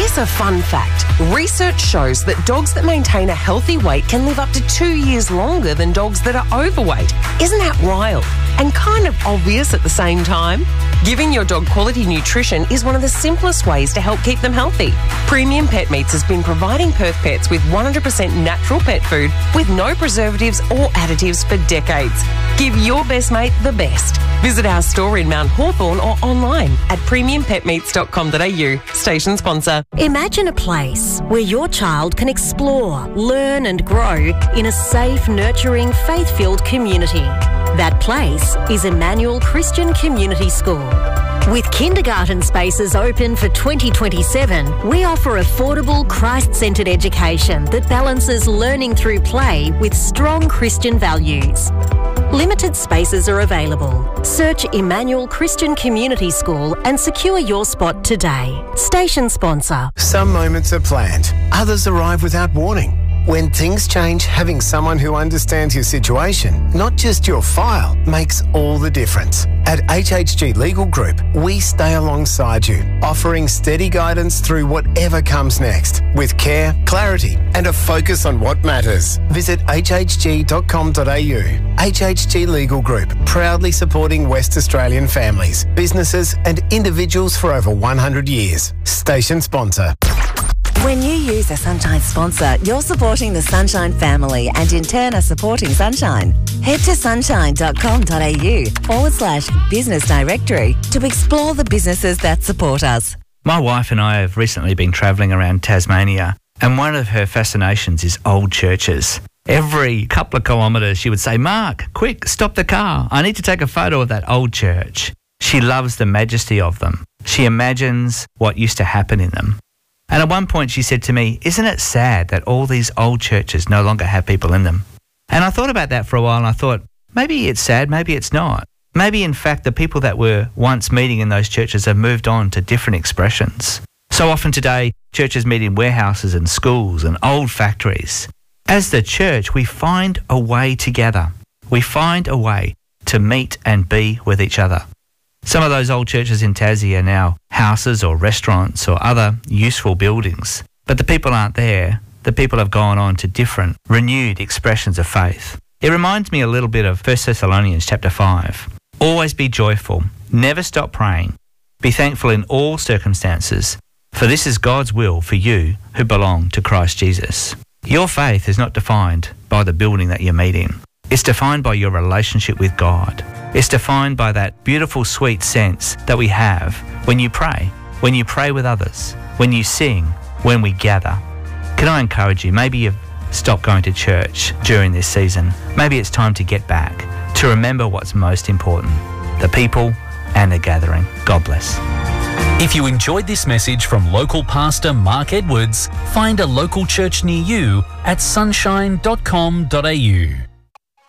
Here's a fun fact. Research shows that dogs that maintain a healthy weight can live up to 2 years longer than dogs that are overweight. Isn't that wild? And kind of obvious at the same time? Giving your dog quality nutrition is one of the simplest ways to help keep them healthy. Premium Pet Meats has been providing Perth pets with 100% natural pet food with no preservatives or additives for decades. Give your best mate the best. Visit our store in Mount Hawthorn or online at premiumpetmeats.com.au. Station sponsor. Imagine a place where your child can explore, learn and grow in a safe, nurturing, faith-filled community. That place is Emmanuel Christian Community School. With kindergarten spaces open for 2027, we offer affordable, Christ-centred education that balances learning through play with strong Christian values. Limited spaces are available. Search Emmanuel Christian Community School and secure your spot today. Station sponsor. Some moments are planned, others arrive without warning. When things change, having someone who understands your situation, not just your file, makes all the difference. At HHG Legal Group, we stay alongside you, offering steady guidance through whatever comes next, with care, clarity, and a focus on what matters. Visit hhg.com.au. HHG Legal Group, proudly supporting West Australian families, businesses, and individuals for over 100 years. Station sponsor. When you use a Sunshine sponsor, you're supporting the Sunshine family and in turn are supporting Sunshine. Head to sunshine.com.au/business directory to explore the businesses that support us. My wife and I have recently been travelling around Tasmania, and one of her fascinations is old churches. Every couple of kilometres she would say, "Mark, quick, stop the car. I need to take a photo of that old church." She loves the majesty of them. She imagines what used to happen in them. And at one point she said to me, "Isn't it sad that all these old churches no longer have people in them?" And I thought about that for a while and I thought, maybe it's sad, maybe it's not. Maybe in fact the people that were once meeting in those churches have moved on to different expressions. So often today, churches meet in warehouses and schools and old factories. As the church, we find a way together. We find a way to meet and be with each other. Some of those old churches in Tassie are now houses or restaurants or other useful buildings. But the people aren't there. The people have gone on to different, renewed expressions of faith. It reminds me a little bit of 1 Thessalonians chapter 5. Always be joyful. Never stop praying. Be thankful in all circumstances, for this is God's will for you who belong to Christ Jesus. Your faith is not defined by the building that you meet in. It's defined by your relationship with God. It's defined by that beautiful, sweet sense that we have when you pray with others, when you sing, when we gather. Can I encourage you, maybe you've stopped going to church during this season. Maybe it's time to get back, to remember what's most important, the people and the gathering. God bless. If you enjoyed this message from local pastor Mark Edwards, find a local church near you at sunshine.com.au.